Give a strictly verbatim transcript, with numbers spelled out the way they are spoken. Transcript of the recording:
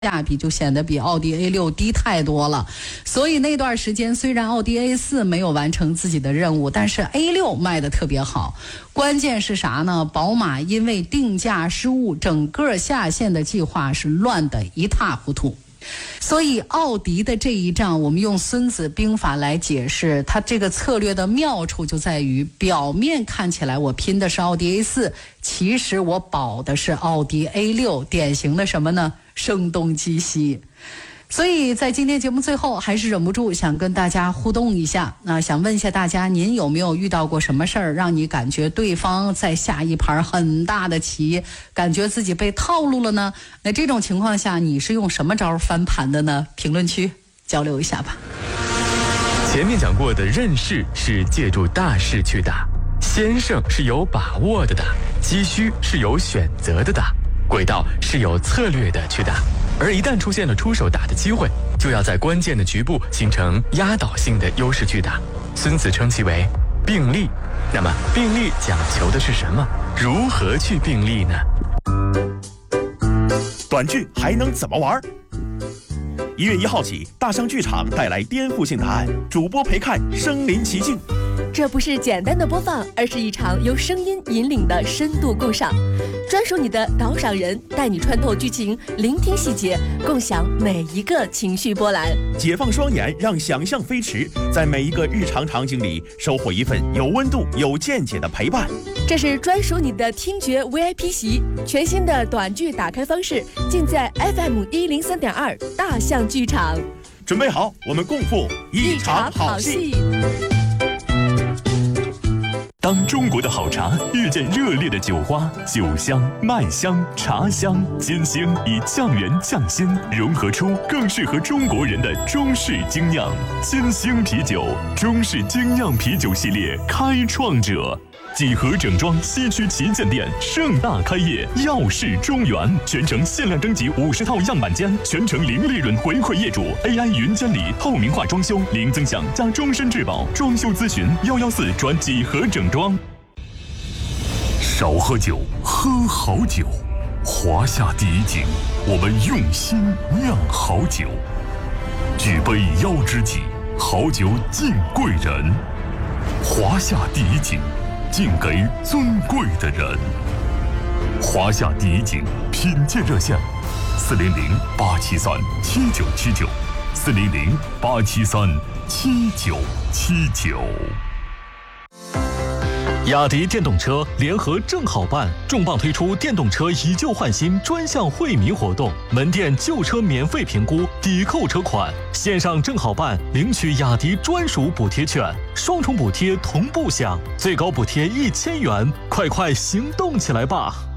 价比就显得比奥迪 A 六 低太多了。所以那段时间虽然奥迪 A 四 没有完成自己的任务，但是 A 六 卖得特别好。关键是啥呢？宝马因为定价失误，整个下线的计划是乱得一塌糊涂。所以奥迪的这一仗，我们用孙子兵法来解释，它这个策略的妙处就在于，表面看起来我拼的是奥迪 A 四，其实我保的是奥迪 A 六，典型的什么呢？声东击西。所以在今天节目最后，还是忍不住想跟大家互动一下。那想问一下大家，您有没有遇到过什么事儿，让你感觉对方在下一盘很大的棋，感觉自己被套路了呢？那这种情况下，你是用什么招翻盘的呢？评论区交流一下吧。 前面讲过的任势是借助大势去打，先胜是有把握的打，急需是有选择的打，轨道是有策略的去打。而一旦出现了出手打的机会，就要在关键的局部形成压倒性的优势去打。孙子称其为并立。那么并立讲求的是什么？如何去并立呢？ 短剧还能怎么玩？一月一号起，大象剧场带来颠覆性答案，主播陪看身临其境。 这不是简单的播放，而是一场由声音引领的深度共赏。专属你的导赏人，带你穿透剧情，聆听细节，共享每一个情绪波澜。 解放双眼，让想象飞驰，在每一个日常场景里收获一份有温度、有见解的陪伴。 这是专属你的听觉 V I P 席，全新的短剧打开方式，尽在 F M 一零三点二大象剧场。 准备好，我们共赴一场好戏。 当中国的好茶遇见热烈的酒花，酒香、麦香、茶香、煎香以酱圆酱鲜，融合出更适合中国人的中式精酿煎香啤酒。中式精酿啤酒系列开创者，几何整装西区旗舰店盛大开业，耀世中原，全程限量征集五十套样板间，全程零利润回馈业主 ，A I 云监理，透明化装修，零增享加终身质保，装修咨询幺幺四转几何整装。少喝酒，喝好酒。华夏第一景，我们用心酿好酒。举杯邀知己，好酒敬贵人。华夏第一景，敬给尊贵的人。华夏第一景品鉴热线：四零零八七三七九七九，四零零八七三七九七九。雅迪电动车联合正好办重磅推出电动车以旧换新专项惠民活动，门店旧车免费评估，抵扣车款，线上正好办领取雅迪专属补贴券，双重补贴同步享，最高补贴一千元，快快行动起来吧！